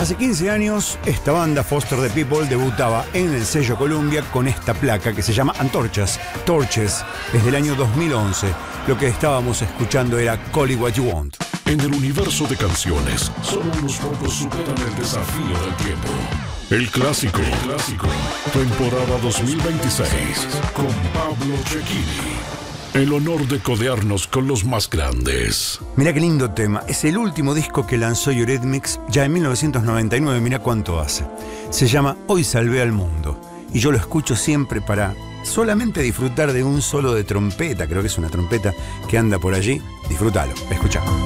Hace 15 años, esta banda, Foster the People, debutaba en el sello Columbia con esta placa que se llama Antorchas, Torches, desde el año 2011. Lo que estábamos escuchando era Call It What You Want. En el universo de canciones, solo unos pocos superan el desafío del tiempo. El clásico, temporada 2026, con Pablo Cecchini. El honor de codearnos con los más grandes. Mirá qué lindo tema. Es el último disco que lanzó Eurythmics ya en 1999. Mirá cuánto hace. Se llama Hoy Salvé al Mundo. Y yo lo escucho siempre para solamente disfrutar de un solo de trompeta. Creo que es una trompeta que anda por allí. Disfrútalo. Escuchá.